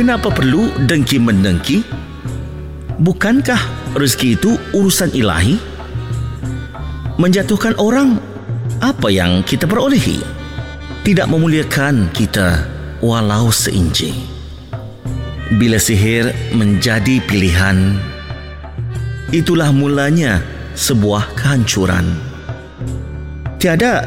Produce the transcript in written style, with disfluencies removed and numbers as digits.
kenapa perlu dengki-mendengki? Bukankah rezeki itu urusan ilahi? Menjatuhkan orang, apa yang kita perolehi? Tidak memuliakan kita walau seinci. Bila sihir menjadi pilihan, itulah mulanya sebuah kehancuran. Tiada